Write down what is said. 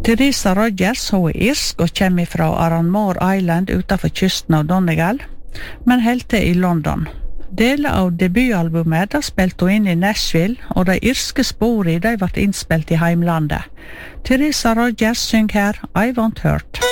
Teresa Rogers hun er irsk og kommer fra Aranmore Island utenfor kysten av Donegal, men helt til i London. Deler av debutalbumet da spilte hun inn i Nashville, og de irske sporene de ble innspilt i heimlandet. Teresa Rogers synger her I Want Hurt.